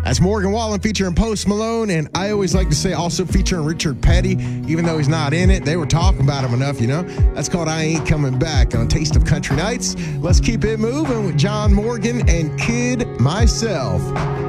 That's Morgan Wallen featuring Post Malone, and I always like to say also featuring Richard Petty, even though he's not in it. They were talking about him enough, you know. That's called I Ain't Coming Back on Taste of Country Nights. Let's keep it moving with John Morgan and Kid Myself.